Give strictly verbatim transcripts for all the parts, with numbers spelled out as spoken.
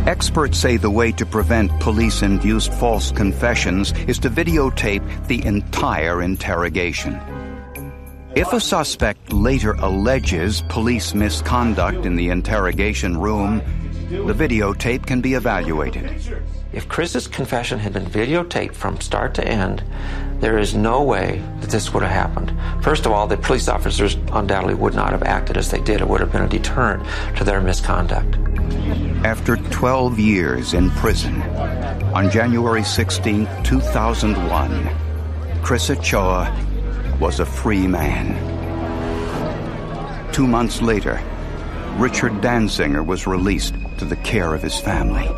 Experts say the way to prevent police-induced false confessions is to videotape the entire interrogation. If a suspect later alleges police misconduct in the interrogation room, the videotape can be evaluated. If Chris's confession had been videotaped from start to end, there is no way that this would have happened. First of all, the police officers undoubtedly would not have acted as they did. It would have been a deterrent to their misconduct. After twelve years in prison, on January sixteenth, two thousand one, Chris Ochoa was a free man. Two months later, Richard Danziger was released to the care of his family.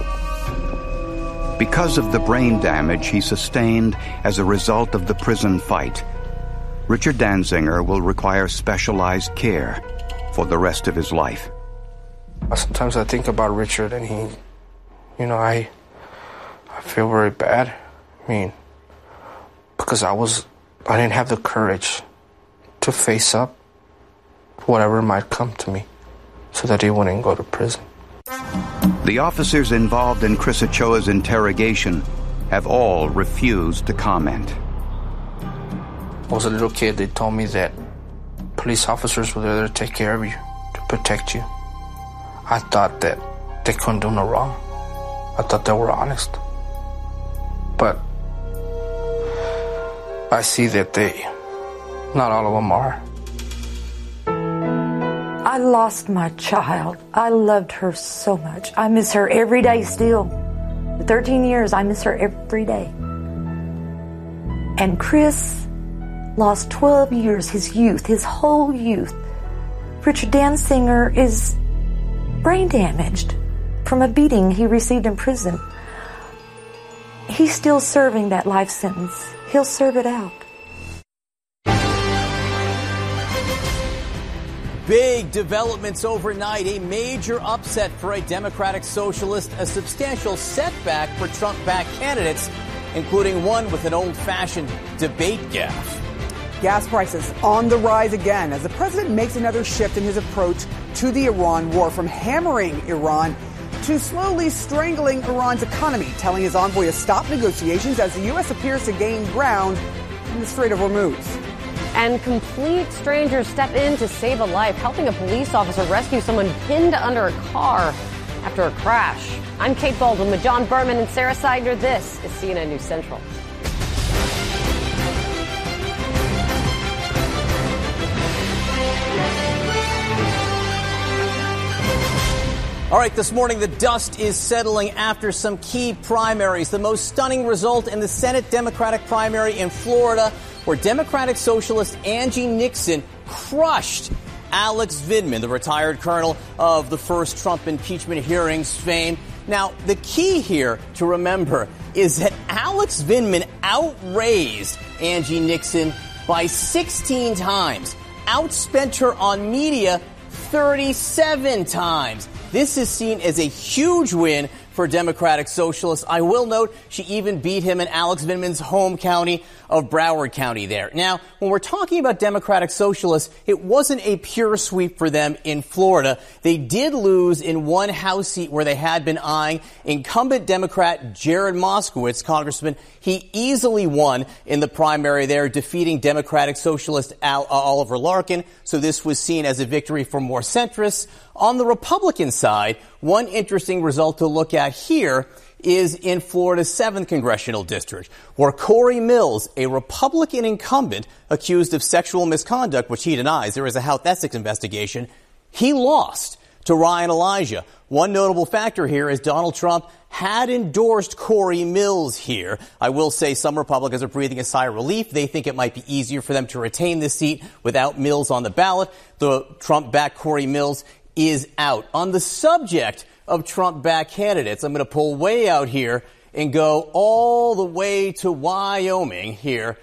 Because of the brain damage he sustained as a result of the prison fight, Richard Danziger will require specialized care for the rest of his life. Sometimes I think about Richard and he, you know, I, I feel very bad. I mean, because I was, I didn't have the courage to face up whatever might come to me so that he wouldn't go to prison. The officers involved in Chris Ochoa's interrogation have all refused to comment. When I was a little kid, they told me that police officers were there to take care of you, to protect you. I thought that they couldn't do no wrong. I thought they were honest. But I see that they, not all of them are. I lost my child. I loved her so much. I miss her every day still. For thirteen years, I miss her every day. And Chris lost twelve years, his youth, his whole youth. Richard Danziger is brain damaged from a beating he received in prison. He's still serving that life sentence. He'll serve it out. Big developments overnight, a major upset for a Democratic socialist, a substantial setback for Trump-backed candidates, including one with an old-fashioned debate gaffe. Gas prices on the rise again as the president makes another shift in his approach to the Iran war, from hammering Iran to slowly strangling Iran's economy, telling his envoy to stop negotiations as the U S appears to gain ground in the Strait of Hormuz. And complete strangers step in to save a life, helping a police officer rescue someone pinned under a car after a crash. I'm Kate Baldwin with John Berman and Sarah Seidner. This is C N N News Central. All right, this morning the dust is settling after some key primaries. The most stunning result in the Senate Democratic primary in Florida, where Democratic Socialist Angie Nixon crushed Alex Vindman, the retired colonel of the first Trump impeachment hearings fame. Now, the key here to remember is that Alex Vindman outraised Angie Nixon by sixteen times, outspent her on media thirty-seven times. This is seen as a huge win for Democratic Socialists. I will note she even beat him in Alex Vindman's home county of Broward County there. Now, when we're talking about Democratic Socialists, it wasn't a pure sweep for them in Florida. They did lose in one House seat where they had been eyeing incumbent Democrat Jared Moskowitz, Congressman. He easily won in the primary there, defeating Democratic Socialist Al- uh, Oliver Larkin. So this was seen as a victory for more centrists. On the Republican side, one interesting result to look at here is in Florida's seventh Congressional District, where Corey Mills, a Republican incumbent accused of sexual misconduct, which he denies, there is a House ethics investigation, he lost to Ryan Elijah. One notable factor here is Donald Trump had endorsed Corey Mills here. I will say some Republicans are breathing a sigh of relief. They think it might be easier for them to retain this seat without Mills on the ballot. The Trump-backed Corey Mills is out. On the subject of Trump-backed candidates, I'm going to pull way out here and go all the way to Wyoming here.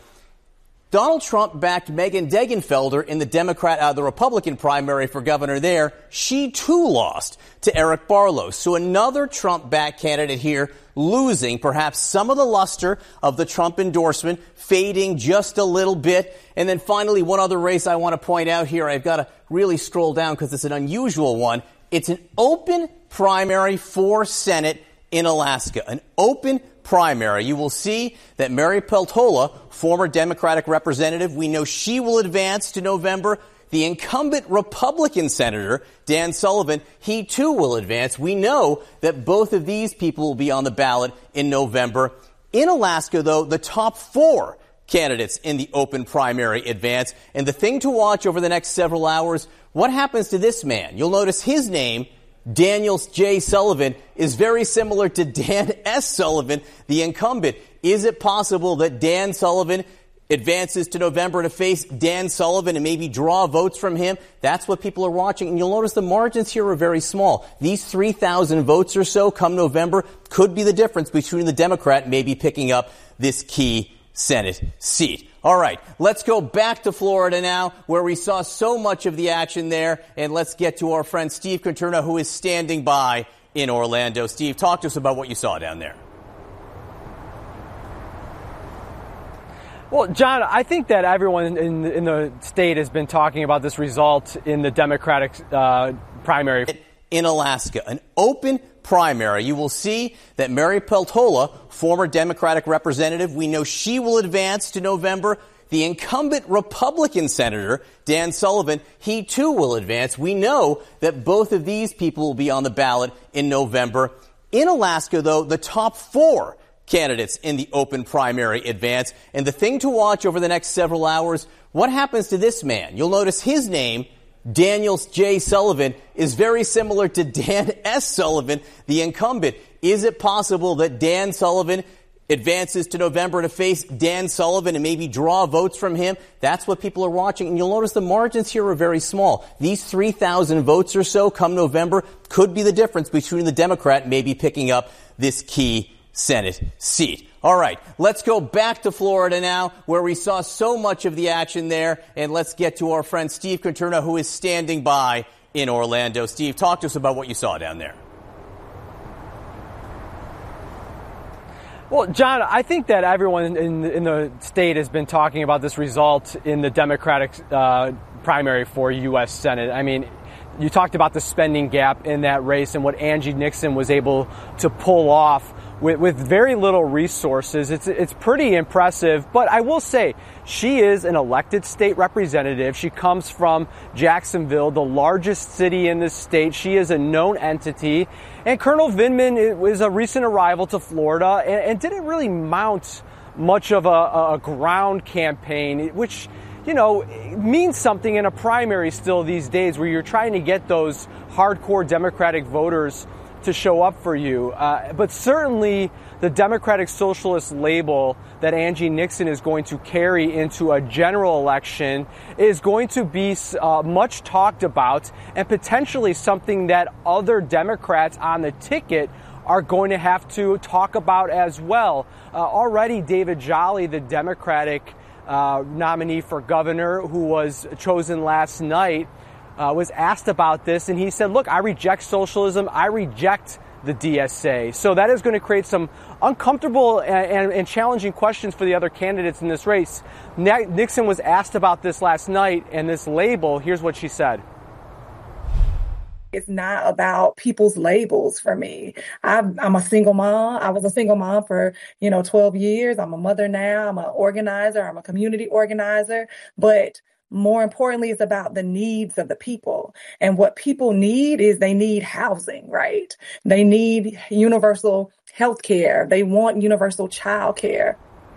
Donald Trump backed Megan Degenfelder in the Democrat, uh, the Republican primary for governor there. She too lost to Eric Barlow. So another Trump-backed candidate here losing perhaps some of the luster of the Trump endorsement, fading just a little bit. And then finally, one other race I want to point out here. I've got to really scroll down because it's an unusual one. It's an open primary for Senate in Alaska, an open primary. You will see that Mary Peltola, former Democratic representative, we know she will advance to November. The incumbent Republican senator, Dan Sullivan, he too will advance. We know that both of these people will be on the ballot in November. In Alaska, though, the top four candidates in the open primary advance. And the thing to watch over the next several hours, what happens to this man? You'll notice his name, Daniel J. Sullivan, is very similar to Dan S. Sullivan, the incumbent. Is it possible that Dan Sullivan advances to November to face Dan Sullivan and maybe draw votes from him? That's what people are watching. And you'll notice the margins here are very small. These three thousand votes or so come November could be the difference between the Democrat maybe picking up this key Senate seat. All right, let's go back to Florida now, where we saw so much of the action there. And let's get to our friend Steve Conterna, who is standing by in Orlando. Steve, talk to us about what you saw down there. Well, John, I think that everyone in, in the state has been talking about this result in the Democratic uh, primary. In Alaska, an open primary. You will see that Mary Peltola, former Democratic representative, we know she will advance to November. The incumbent Republican senator, Dan Sullivan, he too will advance. We know that both of these people will be on the ballot in November. In Alaska, though, the top four candidates in the open primary advance. And the thing to watch over the next several hours, what happens to this man? You'll notice his name, Daniel J. Sullivan, is very similar to Dan S. Sullivan, the incumbent. Is it possible that Dan Sullivan advances to November to face Dan Sullivan and maybe draw votes from him? That's what people are watching. And you'll notice the margins here are very small. These three thousand votes or so come November could be the difference between the Democrat maybe picking up this key Senate seat. All right, let's go back to Florida now, where we saw so much of the action there. And let's get to our friend Steve Conterna, who is standing by in Orlando. Steve, talk to us about what you saw down there. Well, John, I think that everyone in, in the state has been talking about this result in the Democratic uh, primary for U S Senate. I mean, you talked about the spending gap in that race and what Angie Nixon was able to pull off with, with very little resources. It's it's pretty impressive. But I will say, she is an elected state representative. She comes from Jacksonville, the largest city in the state. She is a known entity. And Colonel Vindman is a recent arrival to Florida and, and didn't really mount much of a, a ground campaign, which, you know, means something in a primary still these days, where you're trying to get those hardcore Democratic voters to show up for you. Uh, but certainly the Democratic Socialist label that Angie Nixon is going to carry into a general election is going to be uh, much talked about, and potentially something that other Democrats on the ticket are going to have to talk about as well. Uh, already David Jolly, the Democratic uh, nominee for governor, who was chosen last night, Uh, was asked about this, and he said, look, I reject socialism. I reject the D S A. So that is going to create some uncomfortable and, and, and challenging questions for the other candidates in this race. Nixon was asked about this last night, and this label, here's what she said. It's not about people's labels for me. I'm, I'm a single mom. I was a single mom for, you know, twelve years. I'm a mother now. I'm an organizer. I'm a community organizer. But more importantly, it's about the needs of the people. And what people need is they need housing, right? They need universal health care. They want universal child care.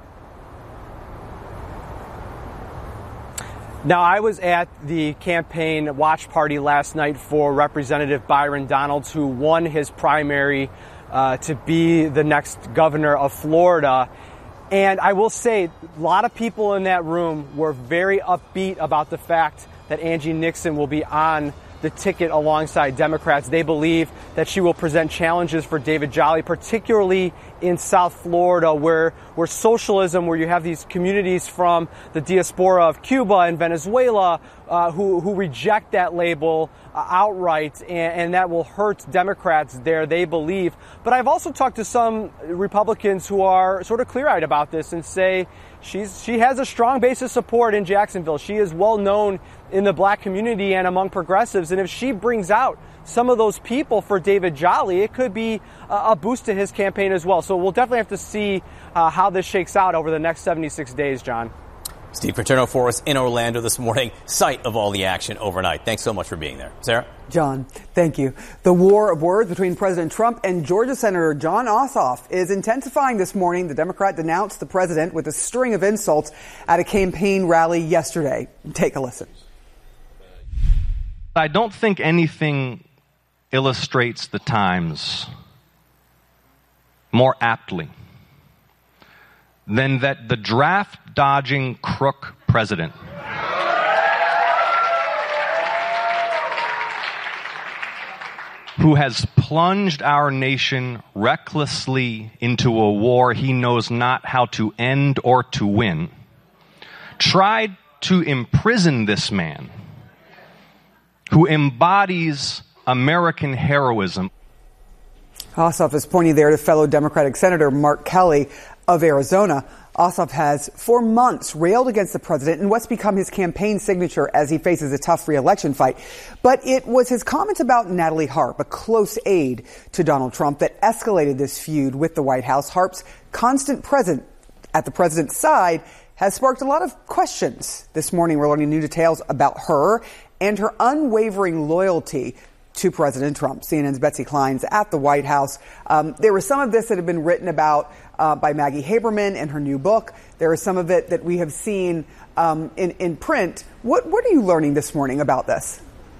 Now, I was at the campaign watch party last night for Representative Byron Donalds, who won his primary uh, to be the next governor of Florida. And I will say, a lot of people in that room were very upbeat about the fact that Angie Nixon will be on the ticket alongside Democrats. They believe that she will present challenges for David Jolly, particularly in South Florida, where, where socialism, where you have these communities from the diaspora of Cuba and Venezuela, uh, who, who reject that label uh, outright, and, and that will hurt Democrats there, they believe. But I've also talked to some Republicans who are sort of clear-eyed about this and say she's she has a strong base of support in Jacksonville. She is well known in the black community and among progressives, and if she brings out some of those people for David Jolly, it could be a boost to his campaign as well. So we'll definitely have to see uh, how this shakes out over the next seventy-six days, John. Steve Paterno for us in Orlando this morning, site of all the action overnight. Thanks so much for being there. Sarah? John, thank you. The war of words between President Trump and Georgia Senator Jon Ossoff is intensifying this morning. The Democrat denounced the president with a string of insults at a campaign rally yesterday. Take a listen. I don't think anything illustrates the times more aptly than that the draft-dodging crook president who has plunged our nation recklessly into a war he knows not how to end or to win, tried to imprison this man who embodies American heroism. Ossoff is pointing there to fellow Democratic Senator Mark Kelly of Arizona. Ossoff has for months railed against the president in what's become his campaign signature as he faces a tough re-election fight. But it was his comments about Natalie Harp, a close aide to Donald Trump, that escalated this feud with the White House. Harp's constant presence at the president's side has sparked a lot of questions. This morning, we're learning new details about her and her unwavering loyalty to President Trump. C N N's Betsy Klein's at the White House. Um, there was some of this that had been written about uh, by Maggie Haberman in her new book. There is some of it that we have seen um, in, in print. What, what are you learning this morning about this?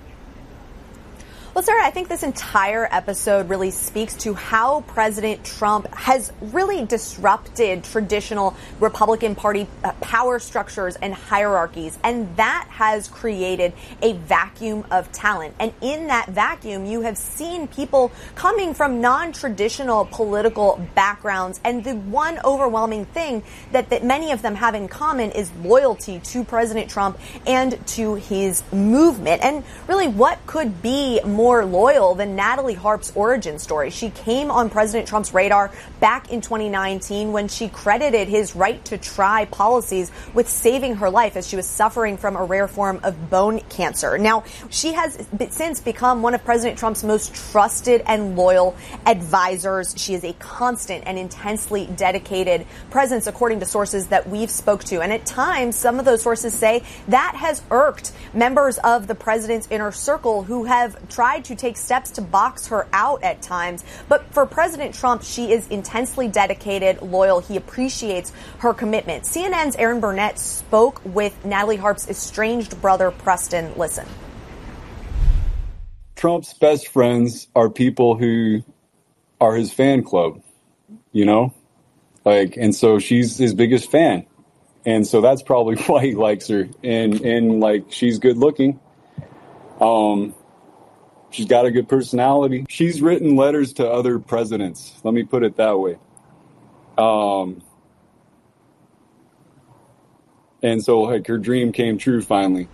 Well, Sarah, I think this entire episode really speaks to how President Trump has really disrupted traditional Republican Party uh, power structures and hierarchies. And that has created a vacuum of talent. And in that vacuum, you have seen people coming from non-traditional political backgrounds. And the one overwhelming thing that, that many of them have in common is loyalty to President Trump and to his movement. And really, what could be more more loyal than Natalie Harp's origin story? She came on President Trump's radar back in twenty nineteen when she credited his right to try policies with saving her life as she was suffering from a rare form of bone cancer. Now, she has since become one of President Trump's most trusted and loyal advisors. She is a constant and intensely dedicated presence, according to sources that we've spoke to. And at times, some of those sources say that has irked members of the president's inner circle who have tried to take steps to box her out at times. But for President Trump, she is intensely dedicated, loyal. He appreciates her commitment. C N N's Aaron Burnett spoke with Natalie Harp's estranged brother, Preston. Listen. Trump's best friends are people who are his fan club, you know, like, and so she's his biggest fan. And so that's probably why he likes her. And, and like, she's good looking. Um, She's got a good personality. She's written letters to other presidents. Let me put it that way. Um, and so, like, her dream came true finally.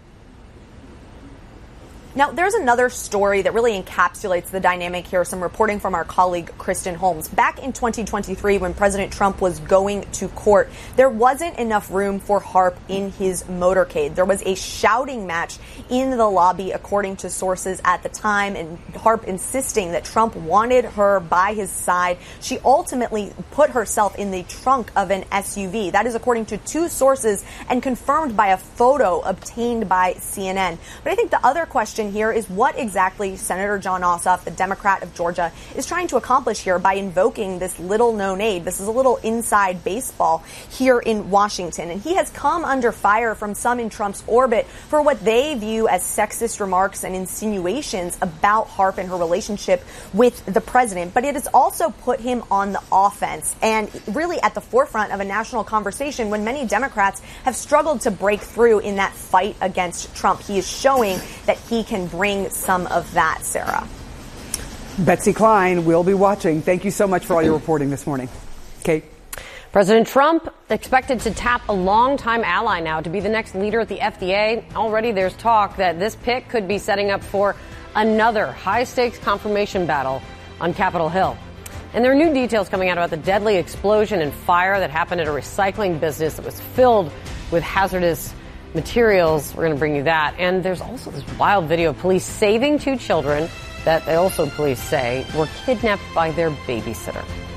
Now, there's another story that really encapsulates the dynamic here, some reporting from our colleague Kristen Holmes. Back in twenty twenty-three, when President Trump was going to court, there wasn't enough room for Harp in his motorcade. There was a shouting match in the lobby, according to sources at the time, and Harp insisting that Trump wanted her by his side. She ultimately put herself in the trunk of an S U V. That is according to two sources and confirmed by a photo obtained by C N N. But I think the other question here is what exactly Senator Jon Ossoff, the Democrat of Georgia, is trying to accomplish here by invoking this little-known aide. This is a little inside baseball here in Washington. And he has come under fire from some in Trump's orbit for what they view as sexist remarks and insinuations about Harp and her relationship with the president. But it has also put him on the offense and really at the forefront of a national conversation when many Democrats have struggled to break through in that fight against Trump. He is showing that he can bring some of that, Sarah. Betsy Klein will be watching. Thank you so much for all your reporting this morning. Kate? President Trump expected to tap a longtime ally now to be the next leader at the F D A. Already there's talk that this pick could be setting up for another high-stakes confirmation battle on Capitol Hill. And there are new details coming out about the deadly explosion and fire that happened at a recycling business that was filled with hazardous materials. We're going to bring you that. And there's also this wild video of police saving two children that they also, police say, were kidnapped by their babysitter.